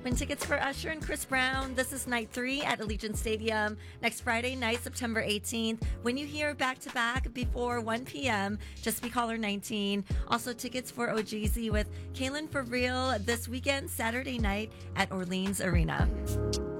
Win tickets for Usher and Chris Brown. This is night 3 at Allegiant Stadium next Friday night, September 18th. When you hear back-to-back before 1 p.m., just be caller 19. Also, tickets for OGZ with Kaylin for Real this weekend, Saturday night at Orleans Arena.